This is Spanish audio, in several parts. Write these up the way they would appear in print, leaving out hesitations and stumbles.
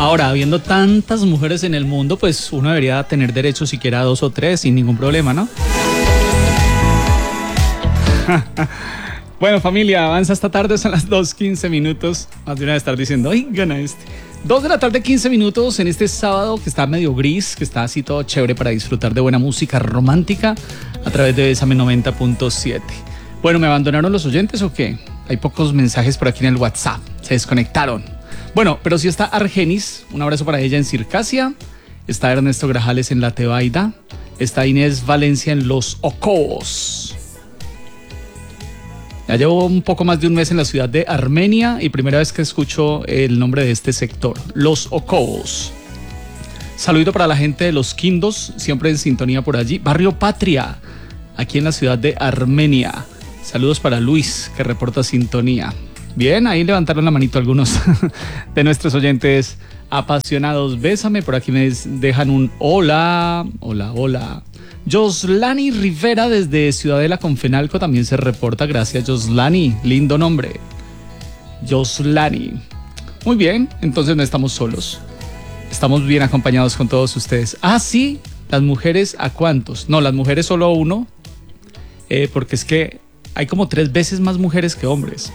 Ahora, habiendo tantas mujeres en el mundo, pues uno debería tener derecho siquiera a 2 o 3 sin ningún problema, ¿no? Bueno, familia, avanza esta tarde, son las 2:15 minutos. Más de una de estar diciendo, ¡ay, gana este! 2 de la tarde, 15 minutos en este sábado que está medio gris, que está así todo chévere para disfrutar de buena música romántica a través de Bésame 90.7. Bueno, ¿me abandonaron los oyentes o qué? Hay pocos mensajes por aquí en el WhatsApp, se desconectaron. Bueno, pero sí está Argenis, un abrazo para ella en Circasia. Está Ernesto Grajales en La Tebaida. Está Inés Valencia en Los Ocobos. Ya llevo un poco más de un mes en la ciudad de Armenia y primera vez que escucho el nombre de este sector, Los Ocobos. Saludito para la gente de Los Quindos, siempre en sintonía por allí. Barrio Patria, aquí en la ciudad de Armenia. Saludos para Luis, que reporta sintonía. Bien, ahí levantaron la manito algunos de nuestros oyentes apasionados. Bésame, por aquí me dejan un hola, hola, hola. Joslani Rivera desde Ciudadela Confenalco también se reporta. Gracias, Joslani, lindo nombre. Joslani. Muy bien, entonces no estamos solos. Estamos bien acompañados con todos ustedes. Ah, sí, las mujeres, ¿a cuántos? No, las mujeres solo uno, porque es que hay como 3 veces más mujeres que hombres.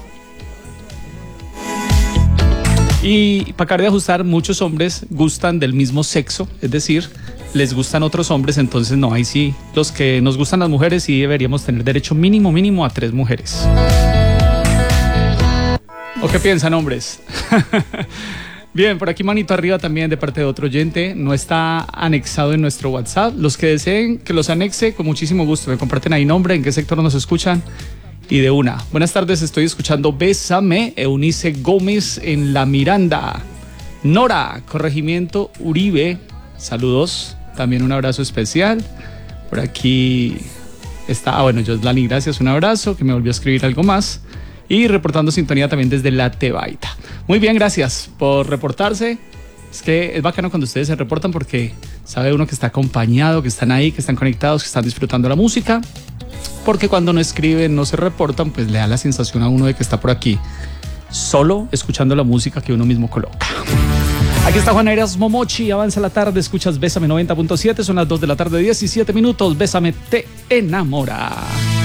Y para acabar de ajustar, muchos hombres gustan del mismo sexo, es decir, les gustan otros hombres, entonces no, ahí sí, los que nos gustan las mujeres sí deberíamos tener derecho mínimo a 3 mujeres. ¿O qué piensan, hombres? Bien, por aquí manito arriba también de parte de otro oyente, no está anexado en nuestro WhatsApp. Los que deseen que los anexe, con muchísimo gusto, me comparten ahí nombre, en qué sector nos escuchan. Y de una. Buenas tardes, estoy escuchando Bésame, Eunice Gómez en La Miranda. Nora, Corregimiento Uribe, saludos, también un abrazo especial. Por aquí está, bueno, Joslani, gracias, un abrazo, que me volvió a escribir algo más. Y reportando sintonía también desde La Tebaida. Muy bien, gracias por reportarse. Es que es bacano cuando ustedes se reportan porque sabe uno que está acompañado, que están ahí, que están conectados, que están disfrutando la música. Porque cuando no escriben, no se reportan, pues le da la sensación a uno de que está por aquí, solo escuchando la música que uno mismo coloca. Aquí está Juan Eras Momochi, avanza la tarde, escuchas Bésame 90.7, son las 2 de la tarde, 17 minutos, Bésame te enamora.